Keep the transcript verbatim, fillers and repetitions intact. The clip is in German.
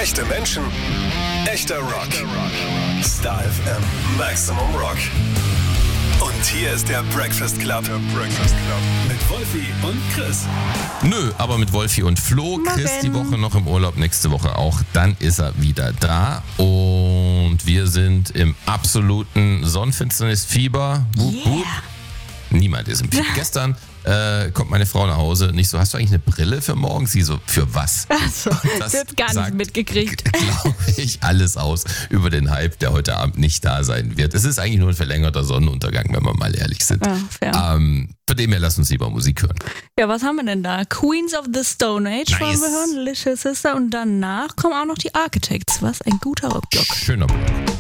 Echte Menschen, echter Rock. Star F M, Maximum Rock. Und hier ist der Breakfast Club. Der Breakfast Club. Mit Wolfi und Chris. Nö, aber mit Wolfi und Flo. Morgen. Chris die Woche noch im Urlaub, nächste Woche auch. Dann ist er wieder da. Und wir sind im absoluten Sonnenfinsternisfieber. Wup, Yeah. wup. Niemand ist im Fieber. Gestern äh, kommt meine Frau nach Hause. Nicht so, hast du eigentlich eine Brille für morgen? Sie so, für was? Achso, Das das wird gar nicht sagt, mitgekriegt. glaube ich, alles aus über den Hype, der heute Abend nicht da sein wird. Es ist eigentlich nur ein verlängerter Sonnenuntergang, wenn wir mal ehrlich sind. Ja, fair. Ähm, von dem her, lass uns lieber Musik hören. Ja, was haben wir denn da? Queens of the Stone Age Nice. wollen wir hören, Little Sister. Und danach kommen auch noch die Architects. Was ein guter Rockblock. Schöner Block.